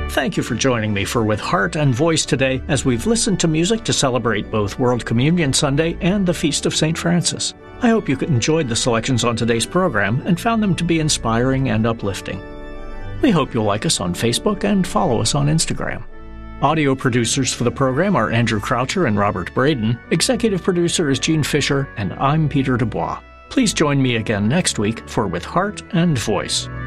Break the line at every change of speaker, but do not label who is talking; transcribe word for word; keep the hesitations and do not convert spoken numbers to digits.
Thank you for joining me for With Heart and Voice today as we've listened to music to celebrate both World Communion Sunday and the Feast of Saint Francis. I hope you enjoyed the selections on today's program and found them to be inspiring and uplifting. We hope you'll like us on Facebook and follow us on Instagram. Audio producers for the program are Andrew Croucher and Robert Braden. Executive producer is Gene Fisher, and I'm Peter Dubois. Please join me again next week for With Heart and Voice.